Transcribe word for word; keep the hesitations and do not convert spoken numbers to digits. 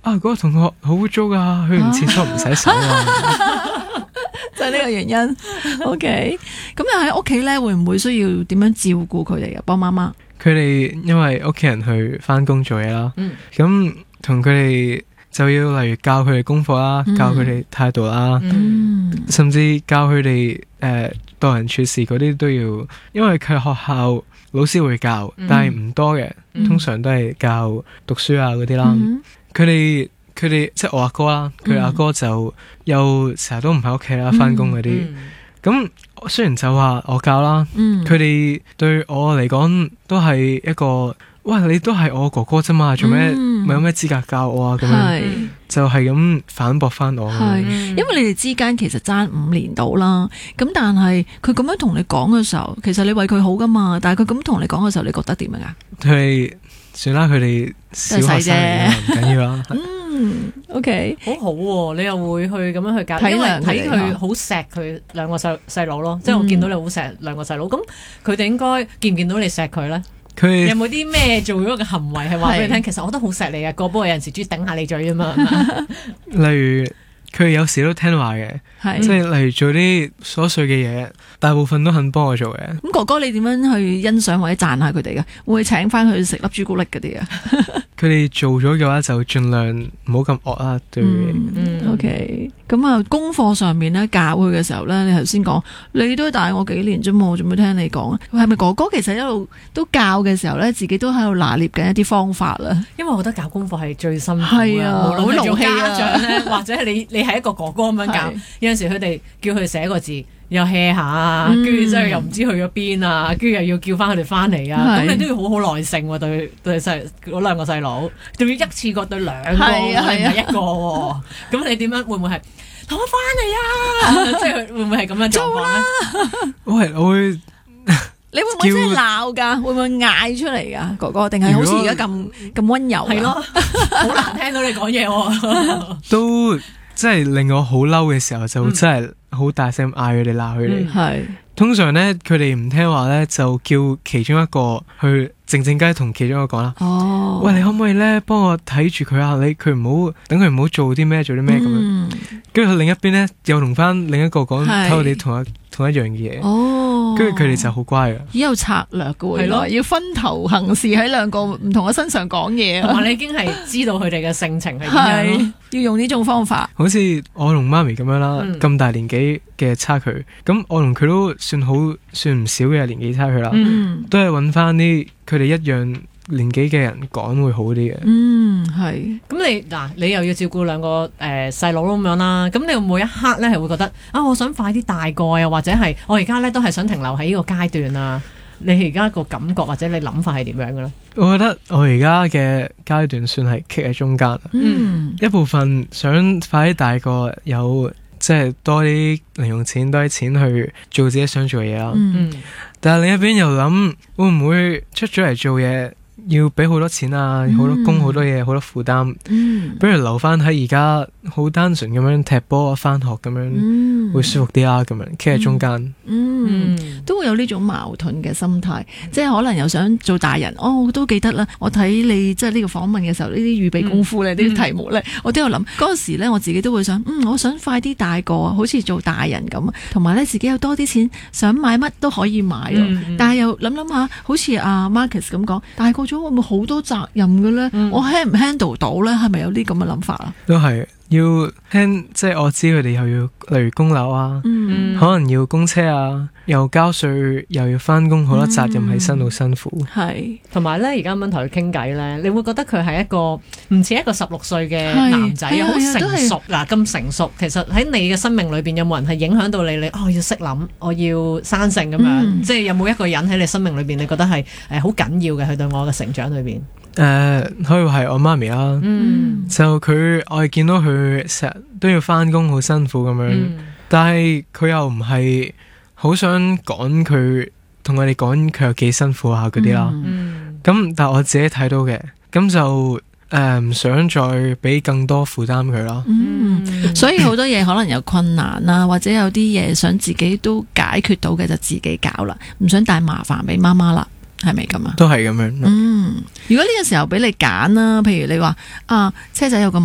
啊嗰個同學好污糟噶，去完廁所唔洗手啊， 就係呢個原因。OK， 咁又喺屋企咧，會唔會需要點樣照顧佢哋啊？幫媽媽。 佢哋因為屋企人去翻工做嘢啦， 嗯咁同佢哋就要例如教佢哋功課啦， 嗯教佢哋態度啦， 嗯甚至教佢哋誒待人處事嗰啲都要，因為佢學校老師會教， 嗯但係唔多嘅， 嗯通常都係教讀書啊嗰啲啦。 嗯佢哋佢哋即係我阿哥啦，佢阿哥就又成日都唔喺屋企啦，翻工嗰啲。 嗯咁雖然就話我教啦， 嗯佢哋對我嚟講都係一個，哇！你都係我哥哥啫嘛，做咩嗯咪有咩資格教我啊？咁樣係就係咁反駁翻我。 係，因為你哋之間其實爭五年到啦，咁但係佢咁樣同你講嘅時候，其實你為佢好噶嘛，但係佢咁同你講嘅時候，你覺得點樣啊？ 佢哋算啦，佢哋小學生嚟㗎唔緊要啦。 嗯，OK， 好好喎，你又會去咁樣去教， 體諒因為睇佢哋佢好錫佢兩個細細佬咯，即係我見到你好錫兩個細佬，咁佢哋應該見唔見到你錫佢咧？ 佢有冇啲咩做咗個行為係話俾你聽？ 係其實我都好錫你啊，個不過有陣時中意頂下你嘴啊嘛。 例如佢有時都聽話嘅， 係即係例如做啲瑣碎嘅嘢，大部分都肯幫我做嘅。 咁哥哥，你點樣去欣賞或者讚下佢哋嘅？會唔會請翻佢食粒朱古力嗰啲啊？ 佢哋做咗嘅話就盡量唔好咁惡啦，對。 嗯，OK。咁啊，功課上面咧教佢嘅時候咧，你頭先講你都大我幾年啫嘛，我做咩聽你講啊？係咪哥哥其實一路都教嘅時候咧，自己都喺度拿捏緊一啲方法啦？ 因為我覺得教功課係最辛苦係啊無論係做好勞氣啊家長咧，或者係你你係一個哥哥咁樣教係， 有陣時佢哋叫佢寫個字。又 hea 下， 嗯跟住之後又唔知去咗邊啊，跟住又要叫翻佢哋翻嚟啊， 係咁你都要好好耐性喎，對對細嗰兩個細佬，仲要一次過對兩個，唔係啊係啊係一個喎，咁你點樣會唔會係同我翻嚟啊？即係佢會唔會係咁樣狀況咧？ 我係我會你會唔會真係鬧㗎？會唔會嗌出嚟㗎？哥哥，定係好似而家咁咁溫柔啊？ 係咯，好難聽到你講嘢喎。 都即係令我好嬲嘅時候，就真係好大聲嗌佢哋鬧佢哋。 嗯係通常咧，佢哋唔聽話咧，就叫其中一個去靜靜雞同其中一個講啦。 哦， 喂，你可唔可以咧幫我睇住佢啊？你佢唔好等佢唔好做啲咩做啲咩咁樣。 嗯跟住佢另一邊咧又同翻另一個講係睇我哋同一同一樣嘅嘢。 哦， 跟住佢哋就好乖啊。 已有策略嘅喎， 係咯原來要分頭行事喺兩個唔同嘅身上講嘢啊， 同埋你已經係知道佢哋嘅性情係點樣咯係要用呢種方法。 好似我同媽咪咁樣啦， 嗯咁、大年紀嘅差距，咁我同佢都算好算唔少嘅年紀差距啦， 嗯都係揾翻啲佢哋一樣年紀嘅人講會好啲嘅。 嗯，係咁你嗱，你又要照顧兩個誒細佬咁樣啦，咁你每一刻咧係會覺得啊，我想快啲大個啊，或者係我而家咧都係想停留喺呢個階段啊。你而家個感覺或者你諗法係點樣嘅咧？ 我覺得我而家嘅階段算係棘喺中間， 嗯一部分想快啲大個，有即係多啲零用錢，多啲錢去做自己想做嘅嘢啦。 嗯嗯但係另一邊又諗會唔會出咗嚟做嘢要俾好多錢啊，好多工好多嘢，好多負擔。 嗯不如留翻喺而家好單純咁樣踢波啊，翻學咁樣、 嗯會舒服啲啦。咁樣企喺中間， 嗯。 嗯都會有呢種矛盾嘅心態，即係可能又想做大人。哦，我都記得啦，我睇你即係呢個訪問嘅時候，呢啲預備功夫咧，呢啲、 嗯題目咧，我都有諗。嗰時咧，我自己都會想，嗯，我想快啲大個，好似做大人咁，同埋咧自己有多啲錢，想買乜都可以買咯。 嗯嗯但係又諗諗下，好似阿 Marcus 咁講，大個咗會唔會好多責任嘅咧？ 嗯我 handle 唔 handle 到咧？係咪有啲咁嘅諗法啊？ 都係要聽，即係我知佢哋又要例如供樓啊， 嗯， 可能要供車啊，又交稅，又要翻工，好多責任喺身，好辛苦。 係同埋咧，而家咁樣同佢傾偈咧，你會覺得佢係一個唔似一個十六歲嘅男仔係係啊好係啊都係成熟嗱，咁成熟。其實喺你嘅生命裏邊有冇人係影響到你？你哦要識諗，我要生性咁樣， 嗯即係有冇一個人喺你生命裏邊，你覺得係誒好緊要嘅？佢對我嘅成長裏邊， 誒、可以話係我媽咪啦。 嗯就佢，我係見到佢成日都要翻工，好辛苦咁樣。 嗯但係佢又唔係好想講佢，同我哋講佢有幾辛苦啊嗰啲啦。 嗯咁、但係我自己睇到嘅，咁就誒唔想再俾更多負擔佢啦。 嗯。 嗯所以好多嘢可能有困難啦，或者有啲嘢想自己都解決到嘅就自己搞啦，唔想帶麻煩俾媽媽啦，係咪咁啊？ 都係咁樣。 嗯，如果呢個時候俾你揀啦，譬如你話啊，車仔有個